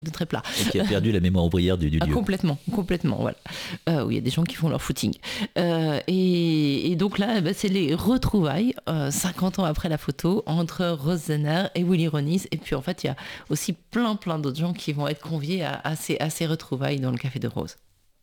de très plat. Et qui a perdu la mémoire ouvrière du lieu. Complètement, voilà. Où il y a des gens qui font leur footing. Et donc là, c'est les retrouvailles, 50 ans après la photo, entre Rose Zenner et Willy Ronis. Et puis en fait, il y a aussi plein d'autres gens qui vont être conviés à ces retrouvailles dans le Café de Rose.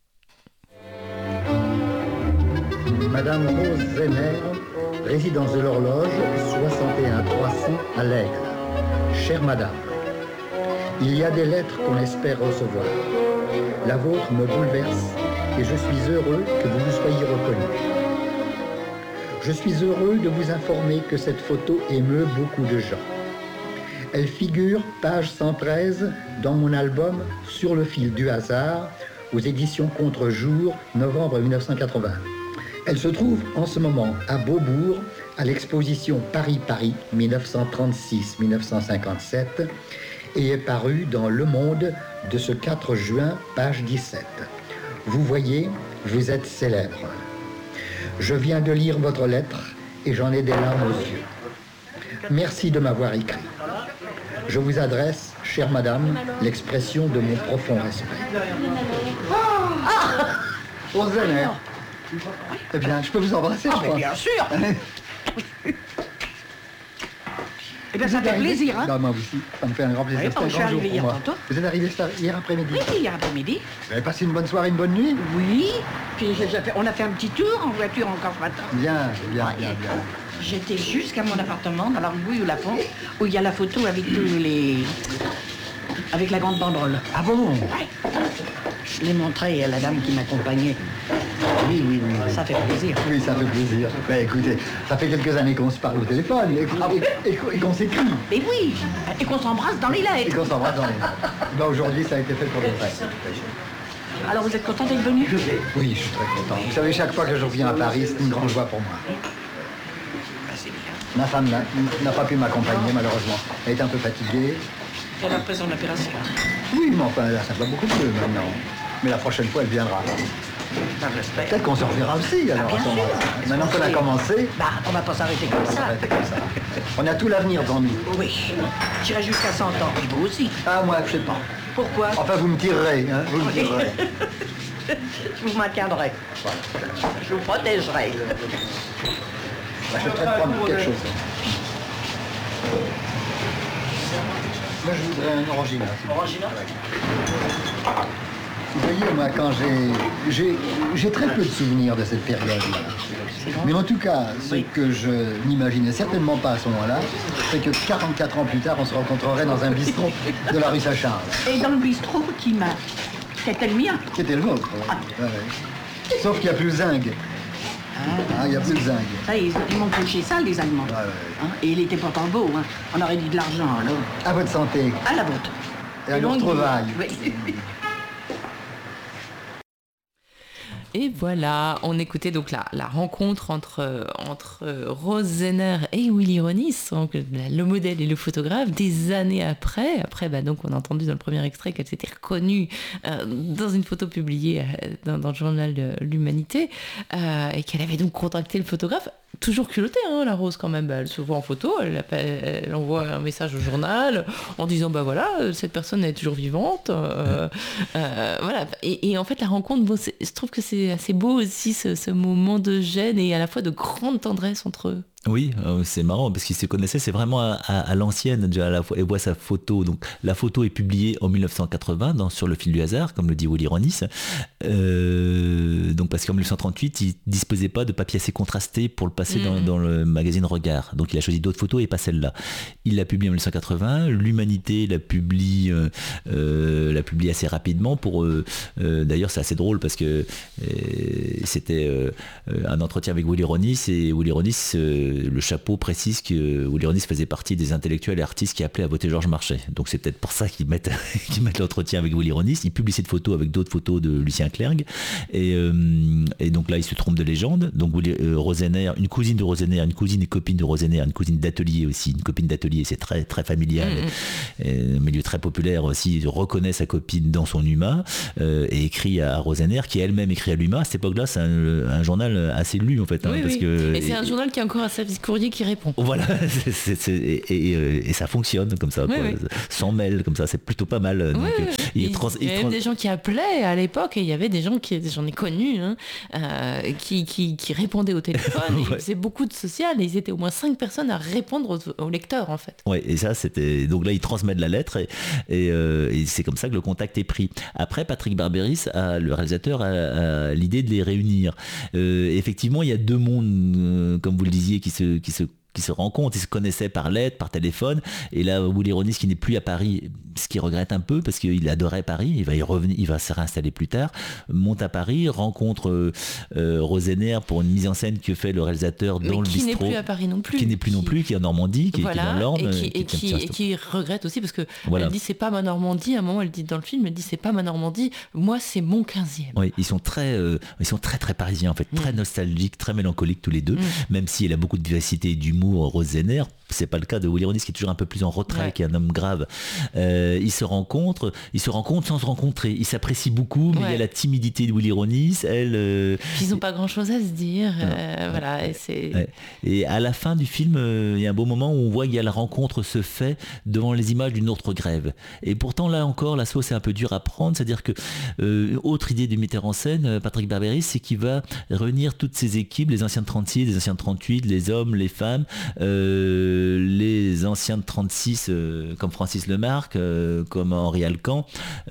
Madame Rose Zenner, résidence de l'Horloge, 61 300 à l'Aigle. Chère Madame, il y a des lettres qu'on espère recevoir. La vôtre me bouleverse et je suis heureux que vous vous soyez reconnue. Je suis heureux de vous informer que cette photo émeut beaucoup de gens. Elle figure, page 113, dans mon album « Sur le fil du hasard » aux éditions Contre-jour, novembre 1980. Elle se trouve en ce moment à Beaubourg, à l'exposition Paris-Paris 1936-1957, et est paru dans Le Monde de ce 4 juin, page 17. Vous voyez, vous êtes célèbre. Je viens de lire votre lettre et j'en ai des larmes aux yeux. Merci de m'avoir écrit. Je vous adresse, chère madame, l'expression de mon profond respect. Rose Zenner. Eh bien, je peux vous embrasser, je crois. Bien sûr. Eh bien, ça fait plaisir, hein. Non, moi aussi, ça me fait un grand plaisir. Oui, je suis arrivé hier tantôt. Vous êtes arrivé hier après-midi? Oui, hier après-midi. Vous avez passé une bonne soirée, une bonne nuit? Oui, puis on a fait un petit tour en voiture encore ce matin. Bien. J'étais jusqu'à mon appartement, dans la rue Bouille-ou-Lafont, où il y a la photo avec avec la grande banderole. Ah bon? Ouais. Je l'ai montré à la dame qui m'accompagnait. Oui. Ça fait plaisir. Oui, ça fait plaisir. Mais écoutez, ça fait quelques années qu'on se parle au téléphone et qu'on s'écrit. Mais oui, et qu'on s'embrasse dans les Et lettres. qu'on s'embrasse dans les... Ben, aujourd'hui, ça a été fait pour le vrai. Alors vous êtes content d'être venu? Oui, je suis très content. Vous savez, chaque fois que je reviens à Paris, c'est une grande joie pour moi. C'est bien. Ma femme n'a pas pu m'accompagner, malheureusement. Elle est un peu fatiguée. Elle a pris son opération. Oui, mais enfin, là, ça va beaucoup mieux maintenant. Mais la prochaine fois, elle viendra. Par respect. Peut-être qu'on se reverra aussi, alors, bien à ce sûr. moment-là. Maintenant qu'on a commencé, Bah, on va pas s'arrêter comme on ça. va arrêter comme ça. On a tout l'avenir devant nous. Oui, j'irai jusqu'à 100 ans, et vous aussi. Ah, moi, je sais pas. Pourquoi? Enfin, vous me tirerez, hein, vous me tirerez. Je vous maintiendrai. Je vous protégerai. Bah, je vais peut-être prendre quelque chose. Moi, je voudrais un orangina. Orangina? Vous voyez, moi, quand j'ai très peu de souvenirs de cette période-là. Mais en tout cas, ce que je n'imaginais certainement pas à ce moment-là, c'est que 44 ans plus tard, on se rencontrerait dans un bistrot de la rue Saint-Charles. Et dans le bistrot c'était le mien. C'était le vôtre. Ouais. Sauf qu'il n'y a plus zingue. Il n'y a plus de zingue. Ça, ils m'ont couché ça, les Allemands. Ouais. Hein, et il était pourtant beau. Hein. On aurait dit de l'argent, alors. À votre santé. À la vôtre. Et à nos retrouvailles. Oui. Et voilà, on écoutait donc la rencontre entre Rose Zenner et Willy Ronis, donc le modèle et le photographe, des années après. Après, donc on a entendu dans le premier extrait qu'elle s'était reconnue dans une photo publiée dans le journal de l'Humanité et qu'elle avait donc contacté le photographe. Toujours culottée, la Rose, quand même. Elle se voit en photo, elle envoie un message au journal en disant voilà, cette personne est toujours vivante. Voilà. Et en fait, la rencontre, je trouve que c'est assez beau aussi ce moment de gêne et à la fois de grande tendresse entre eux. Oui, c'est marrant parce qu'ils se connaissaient, c'est vraiment à l'ancienne déjà. Elle voit sa photo, donc la photo est publiée en 1980 sur le fil du hasard, comme le dit Willy Ronis. Donc parce qu'en 1938, il disposait pas de papier assez contrasté pour le passer dans le magazine Regard. Donc il a choisi d'autres photos et pas celle-là. Il l'a publiée en 1980. L'Humanité la publie assez rapidement. D'ailleurs, c'est assez drôle parce que c'était un entretien avec Willy Ronis et Willy Ronis. Le chapeau précise que Willy Ronis faisait partie des intellectuels et artistes qui appelaient à voter Georges Marchais. Donc c'est peut-être pour ça qu'ils mettent l'entretien avec Willy Ronis. Ils publient cette photo avec d'autres photos de Lucien Clergue. Et donc là, ils se trompent de légende. Donc Rose Zenner, une cousine de Rose Zenner, une cousine et copine de Rose Zenner, une cousine d'atelier aussi. Une copine d'atelier, c'est très, très familial. Un milieu très populaire aussi. Reconnaît sa copine dans son UMA et écrit à Rosener, qui elle-même écrit à l'UMA. À cette époque-là, c'est un journal assez lu en fait. Oui, parce oui. que, et c'est un journal qui a encore un service courrier qui répond. Voilà, et ça fonctionne comme ça, quoi. Sans mail, comme ça, c'est plutôt pas mal. Donc, il y avait des gens qui appelaient à l'époque et il y au des gens j'en ai connu, qui répondaient au téléphone. Ils faisaient beaucoup de social et ils étaient au moins 5 personnes à répondre aux lecteurs, en fait. Ouais, et ça, c'était... Donc là, ils transmettent la lettre et c'est comme ça que le contact est pris. Après, Patrick Barberis, le réalisateur, a l'idée de les réunir. Effectivement, il y a deux mondes, comme vous le disiez, qui se rencontrent, ils se connaissaient par lettre, par téléphone, et là Willy Ronis, qui n'est plus à Paris, ce qu'il regrette un peu parce qu'il adorait Paris, il va y revenir, il va se réinstaller plus tard, monte à Paris, rencontre Rosener pour une mise en scène que fait le réalisateur dans le bistrot, qui n'est plus à Paris non plus, qui est en Normandie, qui est dans l'Orne, et qui regrette aussi parce que elle dit c'est pas ma Normandie, à un moment elle dit dans le film, elle dit c'est pas ma Normandie, moi c'est mon 15e. Oui, ils sont très très parisiens en fait, très nostalgiques, très mélancoliques tous les deux, même si elle a beaucoup de vivacité et d'humour, Rosener. C'est pas le cas de Willy Ronis, qui est toujours un peu plus en retrait, qui est un homme grave. Ils se rencontrent sans se rencontrer. Ils s'apprécient beaucoup, mais il y a la timidité de Willy Ronis. Puis ils n'ont pas grand-chose à se dire. Voilà, et à la fin du film, il y a un beau moment où on voit qu'il y a la rencontre se fait devant les images d'une autre grève. Et pourtant, là encore, la sauce est un peu dure à prendre. C'est-à-dire que autre idée du metteur en scène, Patrick Barberis, c'est qu'il va réunir toutes ses équipes, les anciens de 36, les anciens de 38, les hommes, les femmes, les anciens de 36 comme Francis Lemarque, comme Henri Alcan.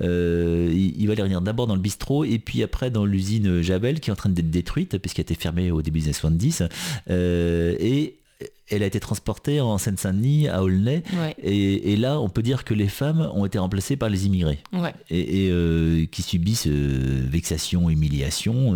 Il va les réunir d'abord dans le bistrot et puis après dans l'usine Javel, qui est en train d'être détruite puisqu'elle a été fermée au début des années 70, et elle a été transportée en Seine-Saint-Denis, à Aulnay, et là on peut dire que les femmes ont été remplacées par les immigrés, et qui subissent vexation, humiliation,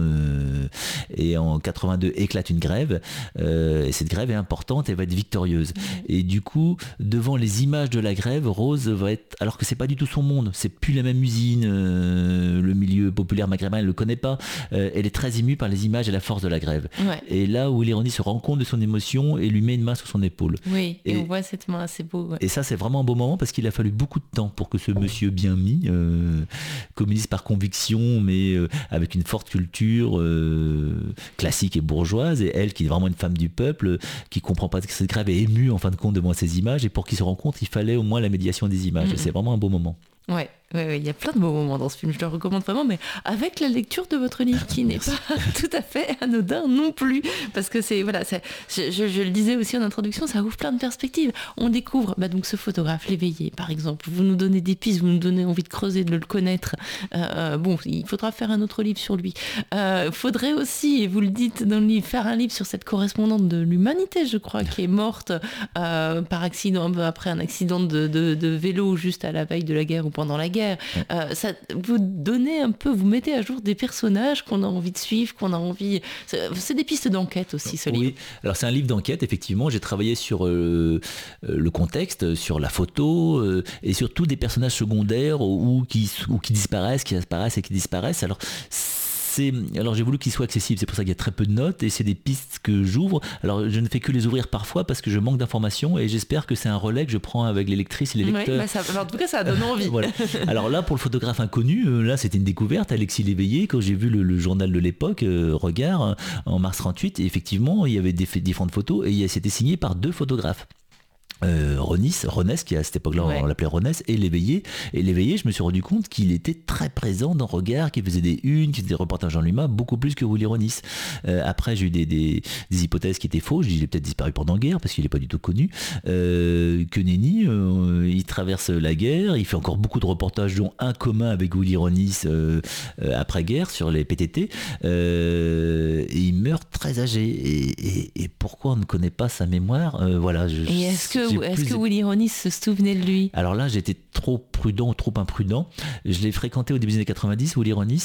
et en 82 éclate une grève, et cette grève est importante et va être victorieuse, et du coup devant les images de la grève, Rose va être, alors que c'est pas du tout son monde, c'est plus la même usine, le milieu populaire maghrébin elle le connaît pas, elle est très émue par les images et la force de la grève, et là où Willy Ronis se rend compte de son émotion et lui met une main sur son épaule. Oui, et on voit cette main, c'est beau. Et ça, c'est vraiment un beau moment parce qu'il a fallu beaucoup de temps pour que ce monsieur bien mis, communiste par conviction, mais avec une forte culture classique et bourgeoise, et elle qui est vraiment une femme du peuple, qui comprend pas que cette grève est émue en fin de compte devant ces images, et pour qu'ils se rencontrent, il fallait au moins la médiation des images. Et c'est vraiment un beau moment. Ouais, il y a plein de beaux moments dans ce film, je le recommande vraiment, mais avec la lecture de votre livre qui n'est pas tout à fait anodin non plus, parce que je le disais aussi en introduction, ça ouvre plein de perspectives. On découvre donc ce photographe, l'éveillé par exemple, vous nous donnez des pistes, vous nous donnez envie de creuser, de le connaître. Il faudra faire un autre livre sur lui. Faudrait aussi, et vous le dites dans le livre, faire un livre sur cette correspondante de l'Humanité, je crois, qui est morte par accident, après un accident de vélo juste à la veille de la guerre ou pendant la guerre. Ça, vous donnez un peu, vous mettez à jour des personnages qu'on a envie de suivre, qu'on a envie... C'est des pistes d'enquête aussi, ce livre. Oui, alors c'est un livre d'enquête, effectivement. J'ai travaillé sur le contexte, sur la photo, et surtout des personnages secondaires ou qui disparaissent, qui apparaissent et qui disparaissent. Alors j'ai voulu qu'il soit accessible, c'est pour ça qu'il y a très peu de notes, et c'est des pistes que j'ouvre. Alors je ne fais que les ouvrir parfois parce que je manque d'informations, et j'espère que c'est un relais que je prends avec les lectrices et les lecteurs. En tout cas ça donne envie. Voilà. Alors là, pour le photographe inconnu, là c'était une découverte, Alexis Léveillé, quand j'ai vu le journal de l'époque, Regard, en mars 38, et effectivement il y avait différentes photos, et c'était signé par 2 photographes. Ronès, qui à cette époque-là on l'appelait Ronès, et Léveillé. Et Léveillé, je me suis rendu compte qu'il était très présent dans Regard, qui faisait des unes, qui faisait des reportages en l'humain, beaucoup plus que Willy Ronis. Après, j'ai eu des hypothèses qui étaient fausses. Il est peut-être disparu pendant la guerre parce qu'il n'est pas du tout connu. Que nenni, il traverse la guerre, il fait encore beaucoup de reportages, dont un commun avec Willy Ronis après-guerre sur les PTT. Et il meurt très âgé. Et pourquoi on ne connaît pas sa mémoire Et est-ce que Willy Ronis se souvenait de lui ? Alors là, j'étais trop prudent, trop imprudent. Je l'ai fréquenté au début des années 90, Willy Ronis,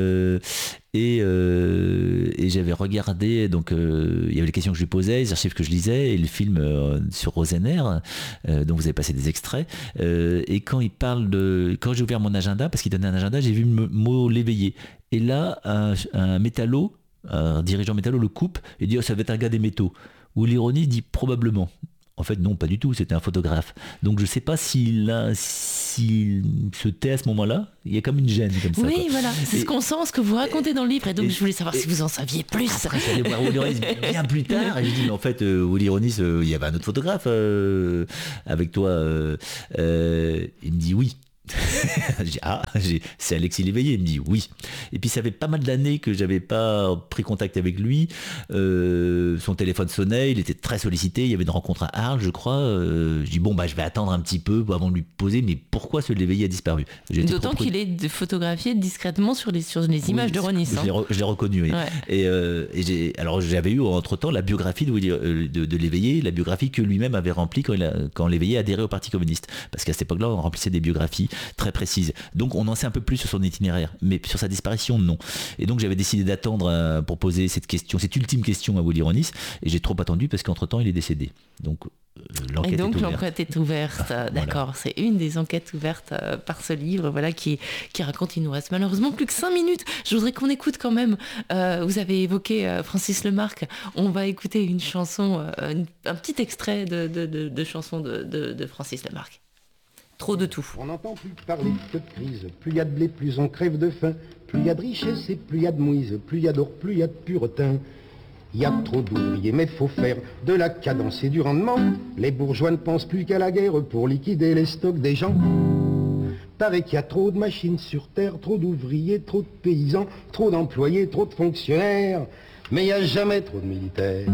et j'avais regardé, donc il y avait les questions que je lui posais, les archives que je lisais, et le film sur Rosener, dont vous avez passé des extraits. Et quand il parle quand j'ai ouvert mon agenda, parce qu'il donnait un agenda, j'ai vu le mot l'éveillé. Et là, un métallo, un dirigeant métallo le coupe et dit ça va être un gars des métaux. Willy Ronis dit probablement. En fait, non, pas du tout, c'était un photographe. Donc je sais pas s'il se tait à ce moment-là, il y a comme une gêne comme ça. Oui, quoi. voilà, c'est ce qu'on sent, ce que vous racontez dans le livre, et donc je voulais savoir si vous en saviez plus. Après, j'allais voir Willy Ronis bien plus tard, et je dis, mais en fait, Willy Ronis, il y avait un autre photographe avec toi. Il me dit oui. C'est Alexis Léveillé. Il me dit oui. Et puis ça fait pas mal d'années que j'avais pas pris contact avec lui. Son téléphone sonnait, il était très sollicité. Il y avait une rencontre à Arles, je crois. Je dis je vais attendre un petit peu avant de lui poser. Mais pourquoi ce Léveillé a disparu? D'autant qu'il est photographié discrètement sur les images de Ronis. Je l'ai reconnu. Oui. Ouais. Alors j'avais eu entre temps la biographie de Léveillé, la biographie que lui-même avait remplie quand Léveillé adhérait au Parti communiste. Parce qu'à cette époque-là, on remplissait des biographies très précise. Donc on en sait un peu plus sur son itinéraire, mais sur sa disparition, non. Et donc j'avais décidé d'attendre pour poser cette ultime question à Willy Ronis, et j'ai trop attendu parce qu'entre-temps il est décédé. Donc l'enquête est ouverte. D'accord, voilà. C'est une des enquêtes ouvertes par ce livre, voilà, qui raconte. Il nous reste malheureusement plus que 5 minutes. Je voudrais qu'on écoute quand même. Vous avez évoqué Francis Lemarque. On va écouter une chanson, un petit extrait de chanson de Francis Lemarque. Trop de tout. On n'entend plus parler que de crise. Plus il y a de blé, plus on crève de faim. Plus il y a de richesse et plus il y a de mouise. Plus il y a d'or, plus il y a de puretin. Il y a trop d'ouvriers, mais faut faire de la cadence et du rendement. Les bourgeois ne pensent plus qu'à la guerre pour liquider les stocks des gens. Paraît qu'il y a trop de machines sur terre, trop d'ouvriers, trop de paysans, trop d'employés, trop de fonctionnaires. Mais il n'y a jamais trop de militaires.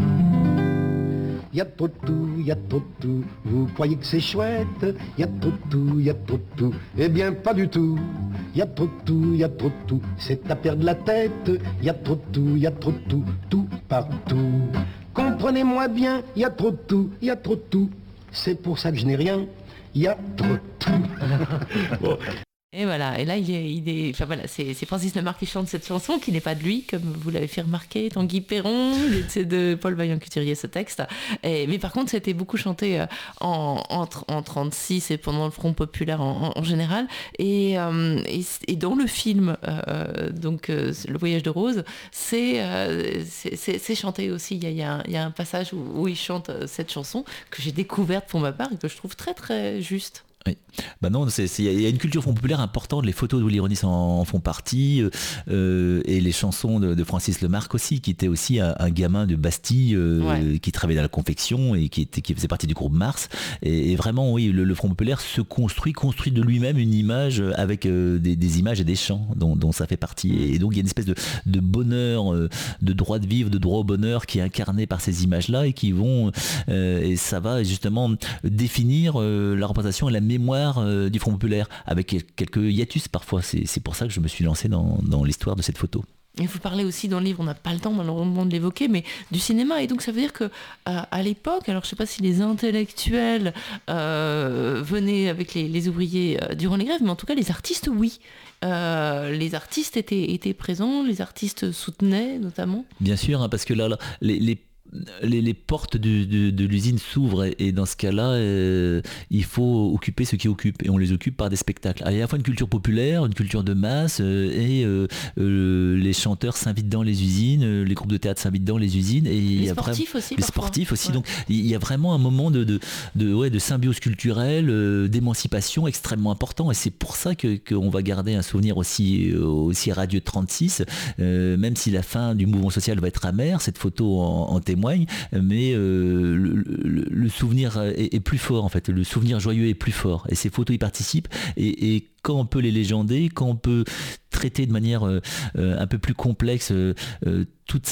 Il y a trop de tout, il y a trop de tout. Vous croyez que c'est chouette? Il y a trop de tout, il y a trop de tout. Eh bien, pas du tout. Il y a trop de tout, il y a trop de tout. C'est à perdre la tête. Il y a trop de tout, il y a trop de tout. Tout partout. Comprenez-moi bien, il y a trop de tout, il y a trop de tout. C'est pour ça que je n'ai rien. Il y a trop de tout. Bon. Et voilà, et là enfin voilà, c'est Francis Lemarque qui chante cette chanson, qui n'est pas de lui, comme vous l'avez fait remarquer, Tanguy Perron, c'est de Paul Vaillant-Couturier ce texte. Mais par contre, c'était beaucoup chanté en 36 et pendant le Front populaire en général. Et dans le film, Le Voyage de Rose, c'est chanté aussi. Il y a un passage où il chante cette chanson que j'ai découverte pour ma part et que je trouve très très juste. Oui. Non, il y a une culture Front populaire importante, les photos de Willy Ronis en font partie, et les chansons de Francis Lemarque aussi, qui était aussi un gamin de Bastille, qui travaillait dans la confection et qui faisait partie du groupe Mars. Et vraiment, oui, le Front populaire se construit de lui-même une image avec des images et des chants dont ça fait partie. Et donc il y a une espèce de bonheur, de droit de vivre, de droit au bonheur qui est incarné par ces images-là et qui vont, et ça va justement définir la représentation et la mémoire du Front populaire, avec quelques hiatus parfois. C'est pour ça que je me suis lancé dans l'histoire de cette photo. Et vous parlez aussi dans le livre, on n'a pas le temps malheureusement de l'évoquer, mais du cinéma. Et donc ça veut dire que à l'époque, alors je ne sais pas si les intellectuels venaient avec les ouvriers durant les grèves, mais en tout cas les artistes, oui. Les artistes étaient présents, les artistes soutenaient notamment. Bien sûr, parce que là les portes de l'usine s'ouvrent et dans ce cas-là, il faut occuper ce qui occupe, et on les occupe par des spectacles. Alors, il y a à la fois une culture populaire, une culture de masse, et les chanteurs s'invitent dans les usines, les groupes de théâtre s'invitent dans les usines, et les sportifs aussi. Les sportifs aussi. Ouais. Donc il y a vraiment un moment de symbiose culturelle, d'émancipation extrêmement important, et c'est pour ça qu'on va garder un souvenir aussi radieux de 36, même si la fin du mouvement social va être amère, cette photo en témoigne. Mais le souvenir est plus fort en fait, le souvenir joyeux est plus fort, et ces photos y participent, et quand on peut les légender, quand on peut traiter de manière un peu plus complexe toutes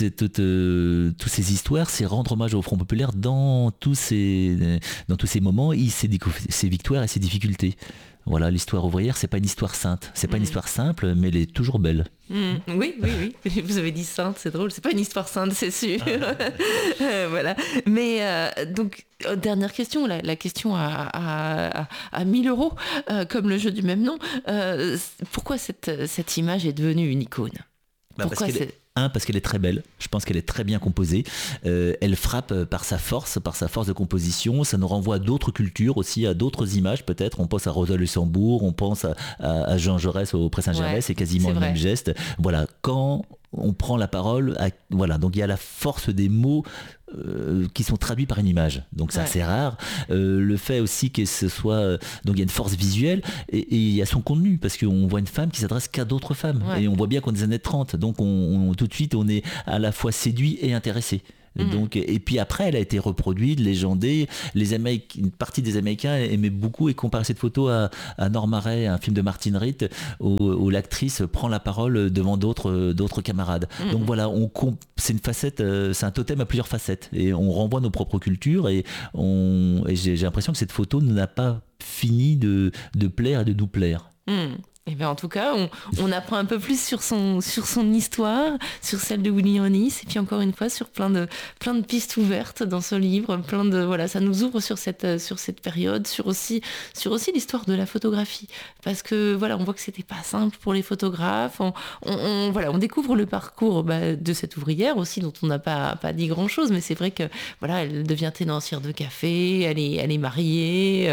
ces histoires, c'est rendre hommage au Front populaire dans tous ces moments, ses victoires et ses difficultés. Voilà, l'histoire ouvrière, c'est pas une histoire sainte, c'est pas une histoire simple, mais elle est toujours belle. Oui, vous avez dit sainte, c'est drôle, c'est pas une histoire sainte, c'est sûr. Voilà. Mais donc, dernière question, la question à 1000 €, comme le jeu du même nom. Pourquoi cette image est devenue une icône? Parce qu'elle est très belle, je pense qu'elle est très bien composée, elle frappe par sa force de composition, ça nous renvoie à d'autres cultures aussi, à d'autres images peut-être, on pense à Rosa Luxembourg, on pense à Jean Jaurès au Pré Saint-Gervais, c'est quasiment le même geste. Voilà, quand on prend la parole, voilà, donc il y a la force des mots qui sont traduits par une image. Donc c'est assez rare. Le fait aussi que ce soit... donc il y a une force visuelle et il y a son contenu, parce qu'on voit une femme qui s'adresse qu'à d'autres femmes. Et on voit bien qu'on est des années 30. Donc tout de suite, on est à la fois séduit et intéressé. Donc, et puis après, elle a été reproduite, légendée. Une partie des Américains aimaient beaucoup et comparaient cette photo à Norma Ray, un film de Martin Ritt, où l'actrice prend la parole devant d'autres camarades. Donc voilà, c'est une facette, c'est un totem à plusieurs facettes. Et on renvoie nos propres cultures et j'ai l'impression que cette photo n'a pas fini de plaire et de nous plaire. Et bien en tout cas, on apprend un peu plus sur son histoire, sur celle de Willy Ronis, et puis encore une fois sur plein de pistes ouvertes dans ce livre, ça nous ouvre sur cette période, sur aussi l'histoire de la photographie, parce que on voit que c'était pas simple pour les photographes. On découvre le parcours de cette ouvrière aussi, dont on n'a pas dit grand chose, mais c'est vrai que elle devient tenancière de café, elle est mariée,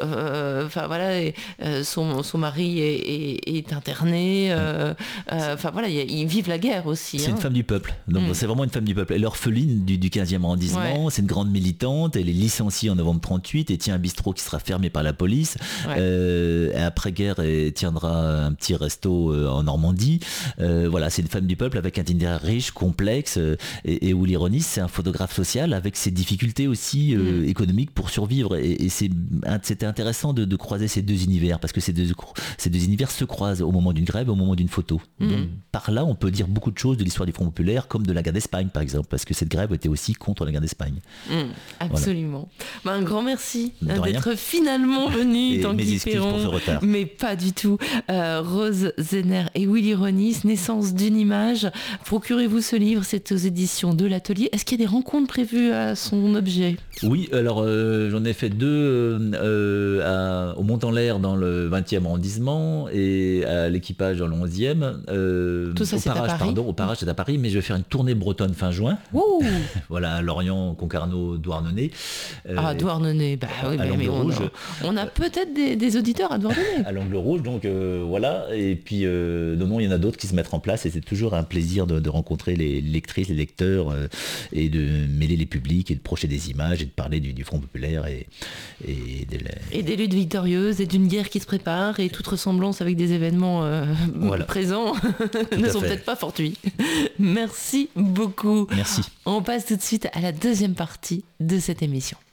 son mari est interné, ils vivent la guerre aussi. C'est une femme du peuple, donc c'est vraiment une femme du peuple. Elle est orpheline du 15e arrondissement, c'est une grande militante, elle est licenciée en novembre 38 et tient un bistrot qui sera fermé par la police. Après-guerre, elle tiendra un petit resto en Normandie. C'est une femme du peuple avec un itinéraire riche, complexe, et Willy Ronis, c'est un photographe social avec ses difficultés aussi économiques pour survivre, et c'était intéressant de croiser ces deux univers, parce que ces deux univers se croisent au moment d'une grève et au moment d'une photo. Donc, par là, on peut dire beaucoup de choses de l'histoire du Front populaire, comme de la guerre d'Espagne, par exemple, parce que cette grève était aussi contre la guerre d'Espagne. Absolument. Un grand merci d'être finalement venu, Tanguy Perron, mais pas du tout. Rose Zenner et Willy Ronis, Naissance d'une image. Procurez-vous ce livre, c'est aux éditions de l'Atelier. Est-ce qu'il y a des rencontres prévues à son objet ? Oui, alors j'en ai fait 2 au Mont-en-l'Air dans le 20e arrondissement et à l'équipage dans le 11e. Tout ça, c'est à Paris. Au Parage, c'est à Paris, mais je vais faire une tournée bretonne fin juin. À Lorient, Concarneau, Douarnenez. Douarnenez, mais on a peut-être des auditeurs à Douarnenez. À l'Angle Rouge, donc voilà. Et puis, il y en a d'autres qui se mettent en place, et c'est toujours un plaisir de rencontrer les lectrices, les lecteurs, et de mêler les publics, et de projeter des images, et de parler du Front populaire, et des luttes victorieuses, et d'une guerre qui se prépare, et toute ressemblance avec des événements présents ne sont peut-être pas fortuits. Merci beaucoup. Merci. On passe tout de suite à la deuxième partie de cette émission.